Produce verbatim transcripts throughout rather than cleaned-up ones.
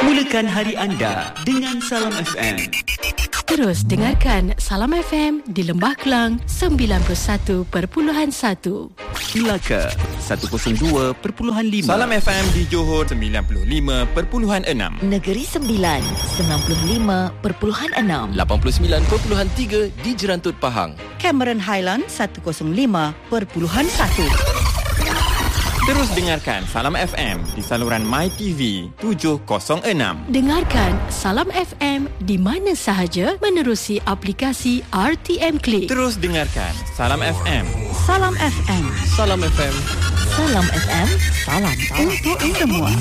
Mulakan hari anda dengan Salam F M. Terus dengarkan Salam F M di Lembah Kelang sembilan puluh satu perpuluhan satu, Melaka seratus dua perpuluhan lima, Salam F M di Johor sembilan puluh lima perpuluhan enam, Negeri Sembilan sembilan puluh lima perpuluhan enam, lapan puluh sembilan perpuluhan tiga di Jerantut Pahang, Cameron Highland seratus lima perpuluhan satu. Terus dengarkan Salam F M di saluran MyTV tujuh kosong enam. Dengarkan Salam F M di mana sahaja menerusi aplikasi R T M Click. Terus dengarkan Salam F M. Salam F M. Salam F M. Salam F M. Salam Untuk semua.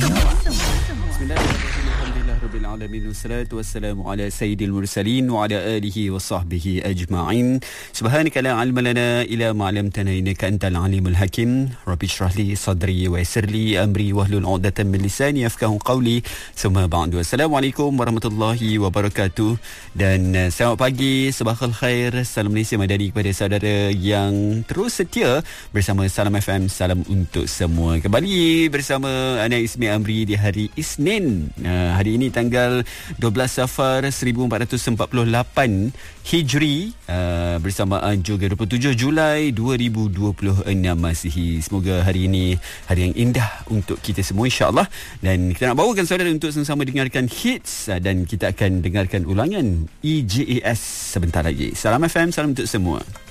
Alhamdulillahirrabbilalamin. Wassalatu wassalamu ala sayyidil mursalin wa ala alihi wa sahbihi ajma'in. Subhanaka la ilma lana illa ma 'allamtana innaka antal alimul hakim. Rabbi shrah li sadri wa yassir li amri wahlul 'uqdatam min lisani yafqahu qawli. Summa ba'du. Assalamualaikum warahmatullahi wabarakatuh. Dan uh, selamat pagi, sabahul khair, salam Malaysia Madani kepada saudara yang terus setia bersama Salam F M. Salam untuk semua. Kembali bersama Ana Ismi Amri di hari Isnin. Uh, hari ini tanggal dua belas Safar seribu empat ratus empat puluh lapan Hijri, uh, bersamaan juga dua puluh tujuh Julai dua ribu dua puluh enam Masihi. Semoga hari ini hari yang indah untuk kita semua, insya-Allah. Dan kita nak bawakan saudara untuk sama-sama dengarkan hits, uh, dan kita akan dengarkan ulangan E J A S sebentar lagi. Salam F M, salam untuk semua.